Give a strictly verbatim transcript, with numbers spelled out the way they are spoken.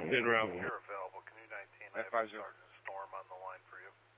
In route. You're available. Canoe nineteen, I have Advisor. Sergeant Storm on the line for you.